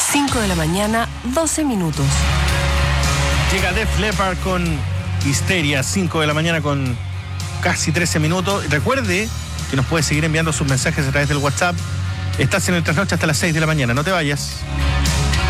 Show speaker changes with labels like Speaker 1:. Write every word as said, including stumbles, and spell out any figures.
Speaker 1: cinco de la mañana, doce minutos.
Speaker 2: Llega Def Leppard con Histeria, cinco de la mañana con casi trece minutos. Recuerde que nos puede seguir enviando sus mensajes a través del WhatsApp. Estás en el trasnoche hasta las seis de la mañana, no te vayas.